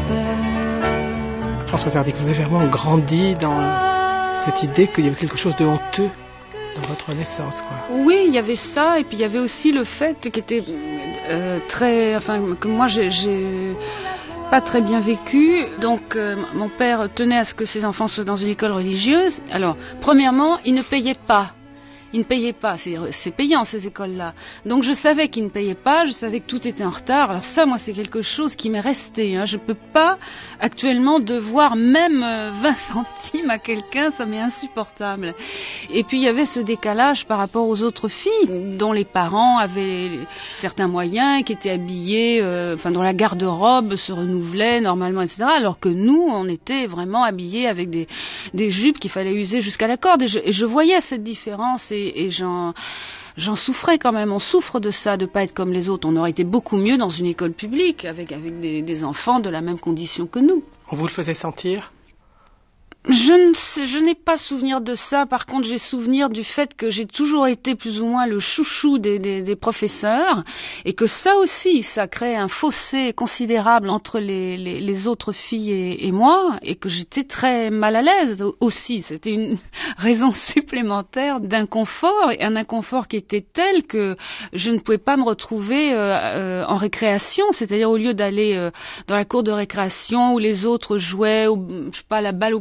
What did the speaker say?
Françoise Hardy, vous avez vraiment grandi dans cette idée qu'il y avait quelque chose de honteux dans votre naissance, quoi. Oui, il y avait ça, et puis il y avait aussi le fait qui était que moi j'ai pas très bien vécu. Donc mon père tenait à ce que ses enfants soient dans une école religieuse. Alors, premièrement, il ne payait pas. Il ne payait pas, c'est payant ces écoles-là. Donc je savais qu'il ne payait pas, je savais que tout était en retard. Alors ça, moi, c'est quelque chose qui m'est resté. Je peux pas actuellement devoir même 20 centimes à quelqu'un, ça m'est insupportable. Et puis il y avait ce décalage par rapport aux autres filles, dont les parents avaient certains moyens, qui étaient habillées, dont la garde-robe se renouvelait normalement, etc. Alors que nous, on était vraiment habillés avec des jupes qu'il fallait user jusqu'à la corde. Et je voyais cette différence. Et j'en souffrais quand même. On souffre de ça, de pas être comme les autres. On aurait été beaucoup mieux dans une école publique avec des enfants de la même condition que nous. On vous le faisait sentir ? Je n'ai pas souvenir de ça. Par contre, j'ai souvenir du fait que j'ai toujours été plus ou moins le chouchou des professeurs, et que ça aussi, ça crée un fossé considérable entre les autres filles et moi, et que j'étais très mal à l'aise aussi. C'était une raison supplémentaire d'inconfort, et un inconfort qui était tel que je ne pouvais pas me retrouver en récréation. C'est-à-dire, au lieu d'aller dans la cour de récréation où les autres jouaient, à la balle au